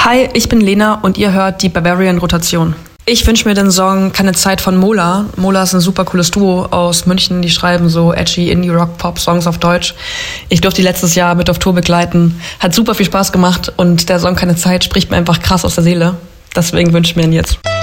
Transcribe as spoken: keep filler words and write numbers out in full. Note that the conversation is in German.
Hi, ich bin Lena und ihr hört die Barbarian Rotation. Ich wünsche mir den Song Keine Zeit von Mola. Mola ist ein super cooles Duo aus München, die schreiben so edgy Indie-Rock-Pop-Songs auf Deutsch. Ich durfte die letztes Jahr mit auf Tour begleiten, hat super viel Spaß gemacht und der Song Keine Zeit spricht mir einfach krass aus der Seele. Deswegen wünsche ich mir ihn jetzt.